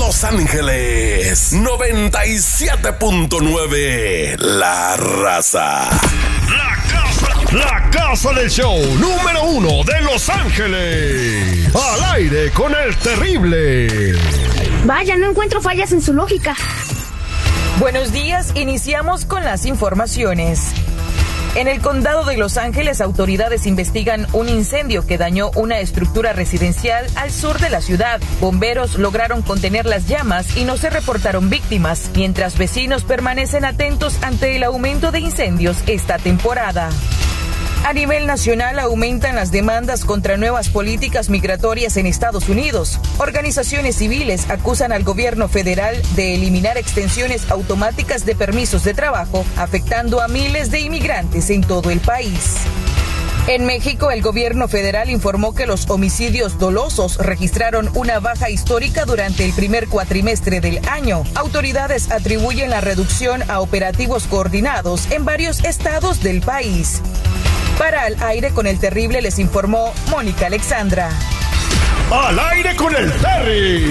Los Ángeles 97.9. La Raza. La casa del show número 1 de Los Ángeles. Al aire con el terrible. Vaya, no encuentro fallas en su lógica. Buenos días, iniciamos con las informaciones. En el condado de Los Ángeles, autoridades investigan un incendio que dañó una estructura residencial al sur de la ciudad. Bomberos lograron contener las llamas y no se reportaron víctimas, mientras vecinos permanecen atentos ante el aumento de incendios esta temporada. A nivel nacional aumentan las demandas contra nuevas políticas migratorias en Estados Unidos. Organizaciones civiles acusan al gobierno federal de eliminar extensiones automáticas de permisos de trabajo, afectando a miles de inmigrantes en todo el país. En México, el gobierno federal informó que los homicidios dolosos registraron una baja histórica durante el primer cuatrimestre del año. Autoridades atribuyen la reducción a operativos coordinados en varios estados del país. Para Al Aire con el Terrible les informó Mónica Alexandra. Al aire con el Terry.